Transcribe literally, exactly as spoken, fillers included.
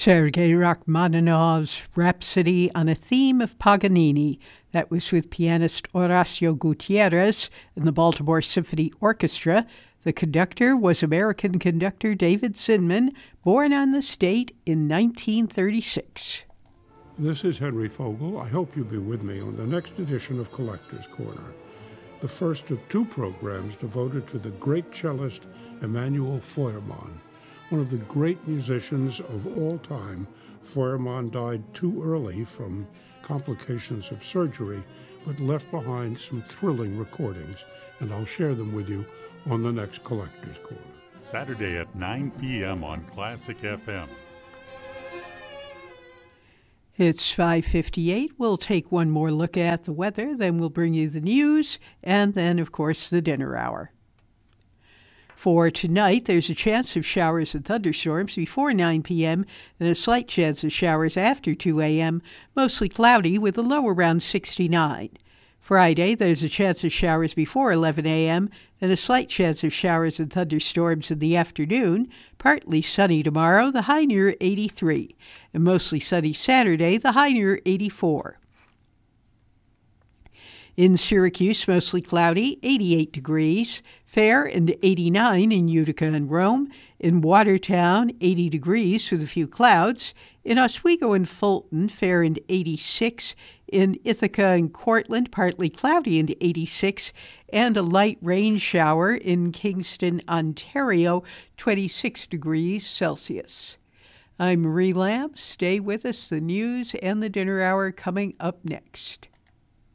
Sergei Rachmaninoff's Rhapsody on a Theme of Paganini. That was with pianist Horacio Gutierrez and the Baltimore Symphony Orchestra. The conductor was American conductor David Zinman, born on this date in nineteen thirty-six. This is Henry Fogel. I hope you'll be with me on the next edition of Collector's Corner, the first of two programs devoted to the great cellist Emanuel Feuermann. One of the great musicians of all time, Feuermann died too early from complications of surgery, but left behind some thrilling recordings, and I'll share them with you on the next Collector's Corner. Saturday at nine p.m. on Classic F M. It's five fifty-eight. We'll take one more look at the weather, then we'll bring you the news, and then, of course, the dinner hour. For tonight, there's a chance of showers and thunderstorms before nine p.m. and a slight chance of showers after two a.m., mostly cloudy with a low around sixty-nine. Friday, there's a chance of showers before eleven a.m. and a slight chance of showers and thunderstorms in the afternoon. Partly sunny tomorrow, the high near eighty-three. And mostly sunny Saturday, the high near eighty-four. In Syracuse, mostly cloudy, eighty-eight degrees. Fair and eighty-nine in Utica and Rome. In Watertown, eighty degrees with a few clouds. In Oswego and Fulton, fair and eighty-six. In Ithaca and Cortland, partly cloudy and eighty-six. And a light rain shower in Kingston, Ontario, twenty-six degrees Celsius. I'm Marie Lamb. Stay with us. The news and the dinner hour coming up next.